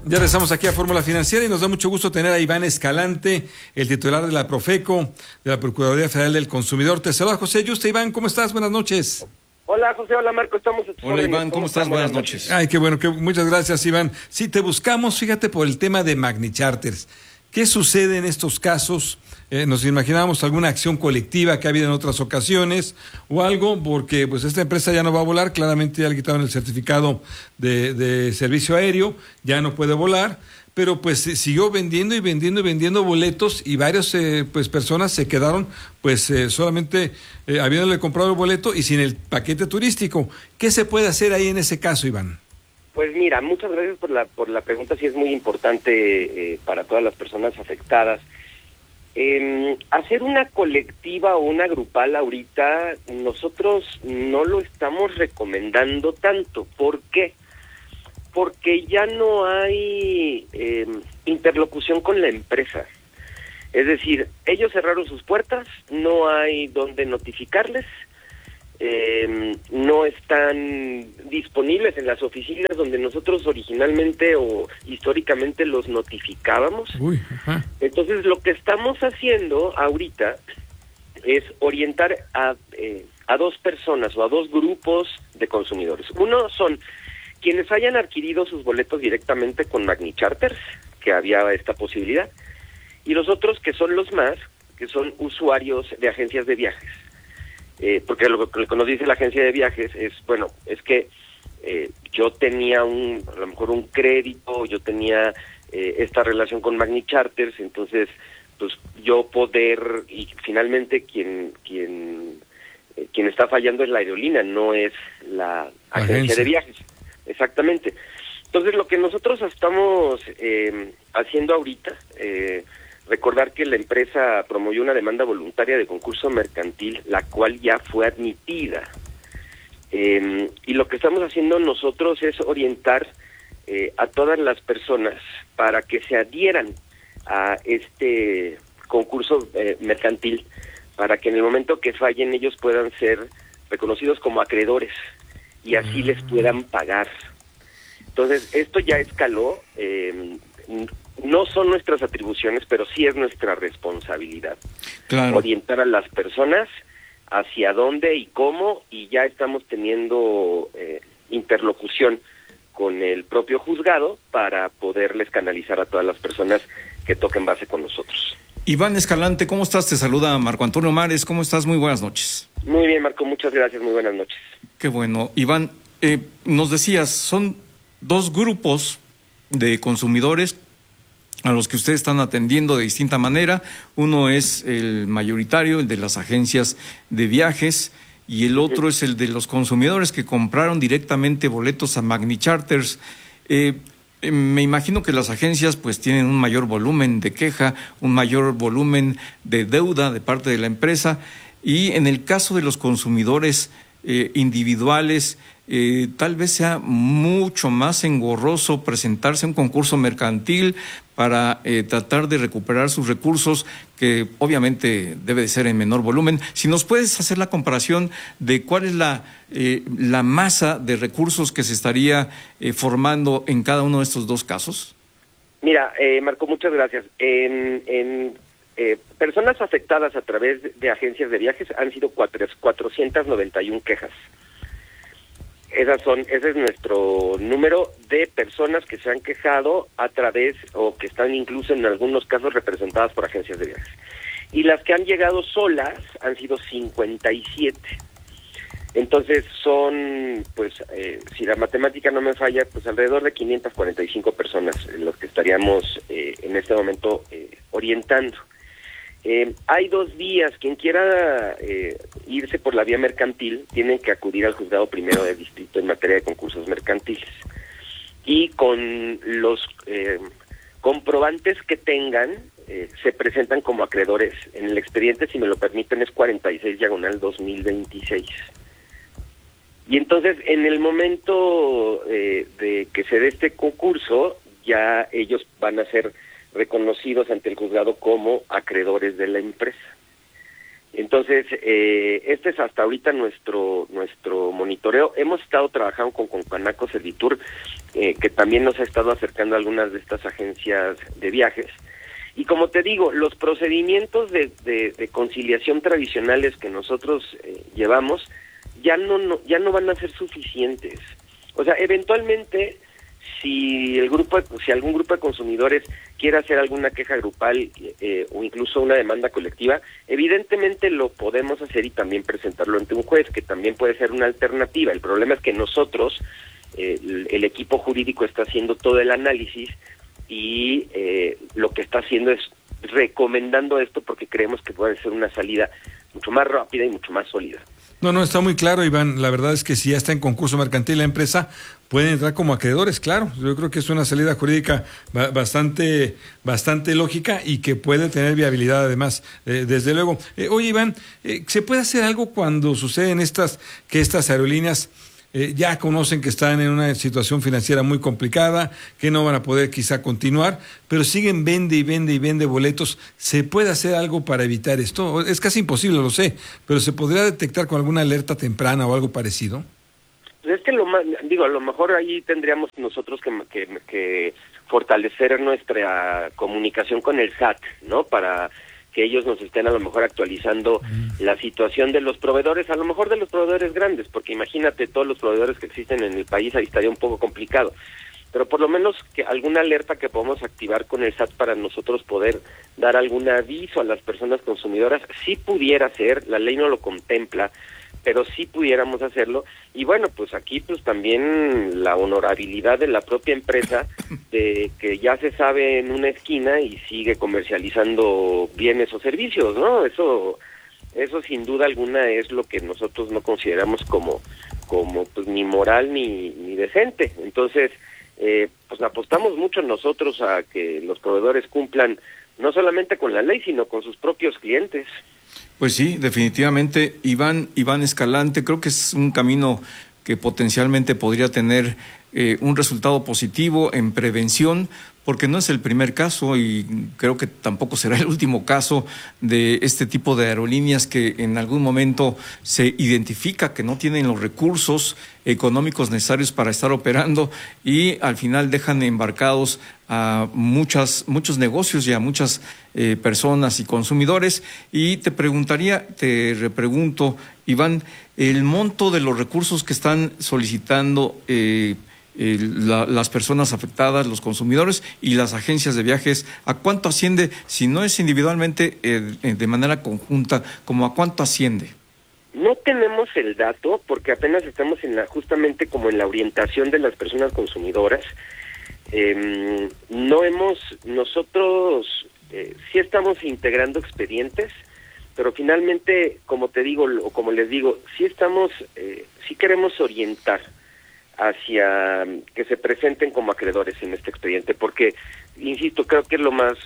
Ya regresamos aquí a Fórmula Financiera y nos da mucho gusto tener a Iván Escalante, el titular de la Profeco, de la Procuraduría Federal del Consumidor. Te saluda José Yuste. Iván, ¿cómo estás? Buenas noches. Hola José, hola Marco, estamos... Hola Iván, ¿cómo estás? Buenas noches. Ay, qué bueno, muchas gracias Iván. Sí, te buscamos, fíjate, por el tema de Magni Charters. ¿Qué sucede en estos casos? Nos imaginábamos alguna acción colectiva que ha habido en otras ocasiones o algo, porque pues esta empresa ya no va a volar, claramente ya le quitaron el certificado de servicio aéreo, ya no puede volar, pero pues siguió vendiendo y vendiendo boletos y varias pues personas se quedaron pues solamente habiéndole comprado el boleto y sin el paquete turístico. ¿Qué se puede hacer ahí en ese caso, Iván? Pues mira, muchas gracias por la pregunta, sí es muy importante para todas las personas afectadas. Hacer una colectiva o una grupal ahorita, nosotros no lo estamos recomendando tanto. ¿Por qué? Porque ya no hay interlocución con la empresa. Es decir, ellos cerraron sus puertas, no hay dónde notificarles, no están disponibles en las oficinas donde nosotros originalmente o históricamente los notificábamos. Entonces lo que estamos haciendo ahorita es orientar a dos personas o a dos grupos de consumidores. Uno son quienes hayan adquirido sus boletos directamente con Magni Charters, que había esta posibilidad, y los otros que son los más, que son usuarios de agencias de viajes. Porque lo que nos dice la agencia de viajes es, bueno, es que yo tenía a lo mejor un crédito, yo tenía esta relación con Magni Charters, entonces pues yo poder, y finalmente quien está fallando es la aerolínea, no es la agencia de viajes. Exactamente. Entonces lo que nosotros estamos haciendo ahorita, recordar que la empresa promovió una demanda voluntaria de concurso mercantil, la cual ya fue admitida. Y lo que estamos haciendo nosotros es orientar a todas las personas para que se adhieran a este concurso mercantil, para que en el momento que fallen ellos puedan ser reconocidos como acreedores y así les puedan pagar. Entonces, esto ya escaló. No son nuestras atribuciones, pero sí es nuestra responsabilidad. Claro. Orientar a las personas hacia dónde y cómo, y ya estamos teniendo interlocución con el propio juzgado para poderles canalizar a todas las personas que toquen base con nosotros. Iván Escalante, ¿cómo estás? Te saluda Marco Antonio Mares, ¿cómo estás? Muy buenas noches. Muy bien, Marco, muchas gracias, muy buenas noches. Qué bueno. Iván, nos decías, son dos grupos de consumidores a los que ustedes están atendiendo de distinta manera. Uno es el mayoritario, el de las agencias de viajes, y el otro es el de los consumidores que compraron directamente boletos a Magni Charters. Me imagino que las agencias pues tienen un mayor volumen de queja, un mayor volumen de deuda de parte de la empresa, y en el caso de los consumidores individuales, tal vez sea mucho más engorroso presentarse a un concurso mercantil para tratar de recuperar sus recursos, que obviamente debe de ser en menor volumen. Si nos puedes hacer la comparación de cuál es la masa de recursos que se estaría formando en cada uno de estos dos casos. Mira, Marco, muchas gracias. Personas afectadas a través de agencias de viajes han sido 491 quejas. Ese es nuestro número de personas que se han quejado a través, o que están incluso en algunos casos representadas por agencias de viajes. Y las que han llegado solas han sido 57. Entonces son, pues, si la matemática no me falla, pues alrededor de 545 personas en los que estaríamos en este momento orientando. Hay 2 vías. Quien quiera irse por la vía mercantil tienen que acudir al juzgado primero de distrito en materia de concursos mercantiles, y con los comprobantes que tengan se presentan como acreedores. En el expediente, si me lo permiten, es 46/2026. Y entonces, en el momento de que se dé este concurso, ya ellos van a ser reconocidos ante el juzgado como acreedores de la empresa. Entonces, este es hasta ahorita nuestro monitoreo. Hemos estado trabajando con Concanaco Servitur que también nos ha estado acercando a algunas de estas agencias de viajes. Y como te digo, los procedimientos de conciliación tradicionales que nosotros llevamos ya no van a ser suficientes. O sea, eventualmente, si algún grupo de consumidores quiere hacer alguna queja grupal o incluso una demanda colectiva, evidentemente lo podemos hacer y también presentarlo ante un juez, que también puede ser una alternativa. El problema es que nosotros, el equipo jurídico, está haciendo todo el análisis y lo que está haciendo es recomendando esto porque creemos que puede ser una salida mucho más rápida y mucho más sólida. No, está muy claro, Iván. La verdad es que si ya está en concurso mercantil la empresa, pueden entrar como acreedores, claro. Yo creo que es una salida jurídica bastante lógica y que puede tener viabilidad además, desde luego. Oye, Iván, ¿se puede hacer algo cuando suceden que estas aerolíneas ya conocen que están en una situación financiera muy complicada, que no van a poder quizá continuar, pero siguen vende boletos? ¿Se puede hacer algo para evitar esto? Es casi imposible, lo sé, pero ¿se podría detectar con alguna alerta temprana o algo parecido? Pues es que a lo mejor ahí tendríamos nosotros que fortalecer nuestra comunicación con el SAT, ¿no? Para que ellos nos estén a lo mejor actualizando la situación de los proveedores, a lo mejor de los proveedores grandes, porque imagínate todos los proveedores que existen en el país, ahí estaría un poco complicado, pero por lo menos que alguna alerta que podamos activar con el SAT para nosotros poder dar algún aviso a las personas consumidoras, sí pudiera ser, la ley no lo contempla, pero sí pudiéramos hacerlo. Y bueno, pues aquí pues también la honorabilidad de la propia empresa, de que ya se sabe en una esquina y sigue comercializando bienes o servicios, ¿no? Eso sin duda alguna es lo que nosotros no consideramos como pues ni moral ni decente. Entonces, pues apostamos mucho nosotros a que los proveedores cumplan no solamente con la ley, sino con sus propios clientes. Pues sí, definitivamente, Iván Escalante, creo que es un camino que potencialmente podría tener un resultado positivo en prevención, porque no es el primer caso y creo que tampoco será el último caso de este tipo de aerolíneas que en algún momento se identifica que no tienen los recursos económicos necesarios para estar operando y al final dejan embarcados a muchos negocios y a muchas personas y consumidores. Y te repregunto, Iván, el monto de los recursos que están solicitando las personas afectadas, los consumidores y las agencias de viajes, ¿a cuánto asciende? Si no es individualmente, de manera conjunta, ¿cómo a cuánto asciende? No tenemos el dato porque apenas estamos justamente como en la orientación de las personas consumidoras. Nosotros sí estamos integrando expedientes, pero finalmente, como te digo, o como les digo, sí queremos orientar hacia que se presenten como acreedores en este expediente, porque, insisto, creo que es lo más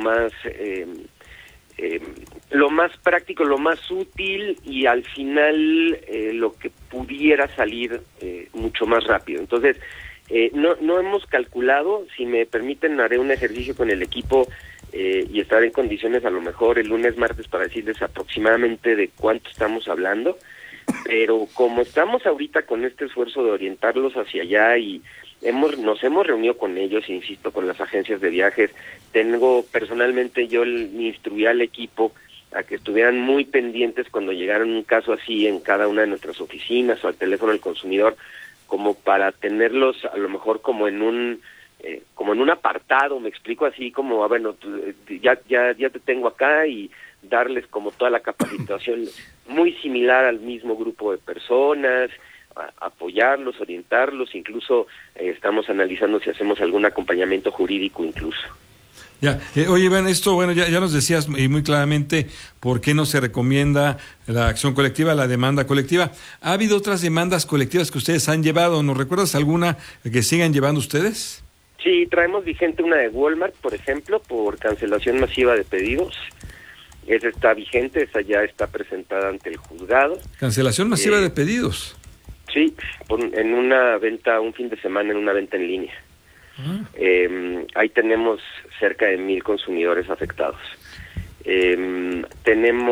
práctico, lo más útil y al final lo que pudiera salir mucho más rápido. Entonces, no hemos calculado. Si me permiten, haré un ejercicio con el equipo y estaré en condiciones a lo mejor el lunes, martes, para decirles aproximadamente de cuánto estamos hablando. Pero como estamos ahorita con este esfuerzo de orientarlos hacia allá y nos hemos reunido con ellos, insisto, con las agencias de viajes, personalmente yo instruí al equipo a que estuvieran muy pendientes cuando llegara un caso así en cada una de nuestras oficinas o al teléfono del consumidor, como para tenerlos a lo mejor como en un apartado, me explico, así como, bueno, ya te tengo acá, y darles como toda la capacitación muy similar al mismo grupo de personas, apoyarlos, orientarlos, incluso estamos analizando si hacemos algún acompañamiento jurídico incluso. Ya, oye, Iván, esto, bueno, ya nos decías y muy claramente por qué no se recomienda la acción colectiva, la demanda colectiva. ¿Ha habido otras demandas colectivas que ustedes han llevado? ¿Nos recuerdas alguna que sigan llevando ustedes? Sí, traemos vigente una de Walmart, por ejemplo, por cancelación masiva de pedidos. Esa está vigente, esa ya está presentada ante el juzgado. ¿Cancelación masiva de pedidos? Sí, en una venta, un fin de semana, en una venta en línea. Ahí tenemos cerca de 1,000 consumidores afectados.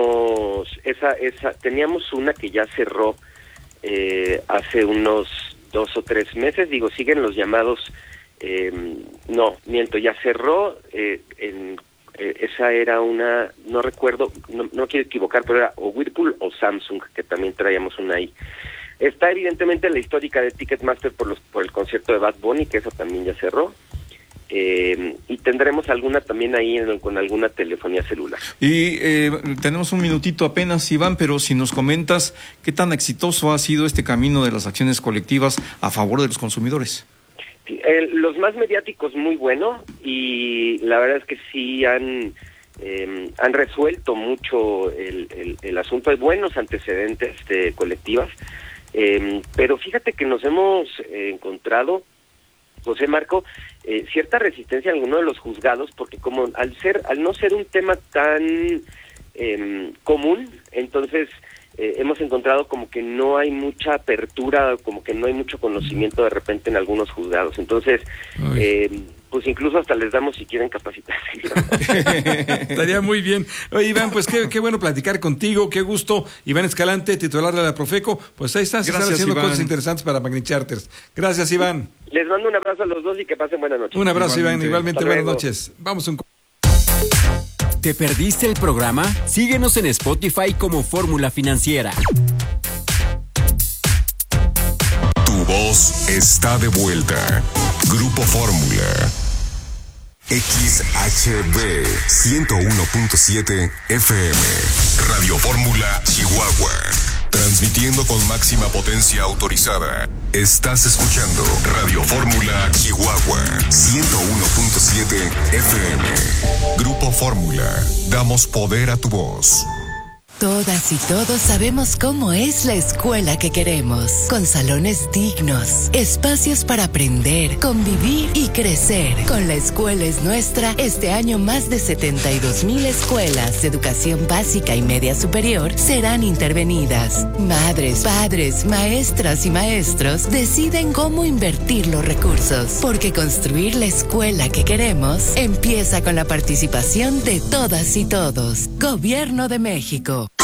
Teníamos una que ya cerró hace unos 2 o 3 meses. Digo, siguen los llamados, no, miento, ya cerró, esa era una, no recuerdo, no quiero equivocar, pero era o Whirlpool o Samsung, que también traíamos una ahí. Está evidentemente la histórica de Ticketmaster por el concierto de Bad Bunny, que eso también ya cerró. Y tendremos alguna también ahí con alguna telefonía celular. Y tenemos un minutito apenas, Iván, pero si nos comentas qué tan exitoso ha sido este camino de las acciones colectivas a favor de los consumidores. Los más mediáticos muy bueno, y la verdad es que sí han resuelto mucho el asunto. Hay buenos antecedentes de colectivas, pero fíjate que nos hemos encontrado, José Marco, cierta resistencia en algunos de los juzgados, porque como al no ser un tema tan común, entonces hemos encontrado como que no hay mucha apertura, como que no hay mucho conocimiento de repente en algunos juzgados. Entonces, pues incluso hasta les damos si quieren capacitarse. Estaría muy bien. Oye, Iván, pues qué bueno platicar contigo, qué gusto. Iván Escalante, titular de la Profeco, pues ahí estás haciendo Iván. Cosas interesantes para Magni Charters. Gracias, Iván. Les mando un abrazo a los dos y que pasen buenas noches. Un abrazo, igualmente buenas noches. Vamos un... ¿Te perdiste el programa? Síguenos en Spotify como Fórmula Financiera. Tu voz está de vuelta. Grupo Fórmula. XHB 101.7 FM. Radio Fórmula Chihuahua. Transmitiendo con máxima potencia autorizada. Estás escuchando Radio Fórmula Chihuahua 101.7 FM. Grupo Fórmula. Damos poder a tu voz. Todas y todos sabemos cómo es la escuela que queremos, con salones dignos, espacios para aprender, convivir y crecer. Con La Escuela es Nuestra, este año más de 72,000 escuelas de educación básica y media superior serán intervenidas. Madres, padres, maestras y maestros deciden cómo invertir los recursos, porque construir la escuela que queremos empieza con la participación de todas y todos. Gobierno de México.